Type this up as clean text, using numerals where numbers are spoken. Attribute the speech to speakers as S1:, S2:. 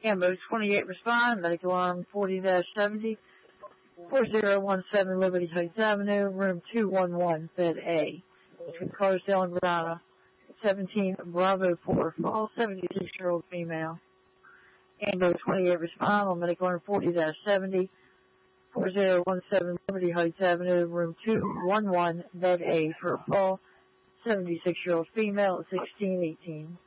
S1: Ambo 28 respond, medical arm 40-70, 4017 Liberty Heights Avenue, room 211, bed A. Between Carsdale and Verona, 17 Bravo 4, fall 76-year-old female. Ambo 28 respond on medical arm 40-70, 4017 Liberty Heights Avenue, room 211, bed A for a fall 76-year-old female at 1618.